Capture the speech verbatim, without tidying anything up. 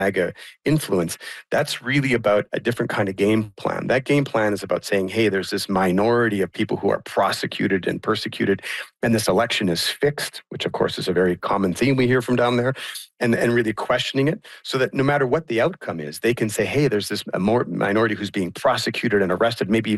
MAGA influence, that's really about a different kind of game plan. That game plan is about saying, hey, there's this minority of people who are prosecuted and persecuted, and this election is fixed, which of course is a very common theme we hear from down there, and, and really questioning it so that no matter what the outcome is, they can say, hey, there's this a more minority who's being prosecuted and arrested, maybe even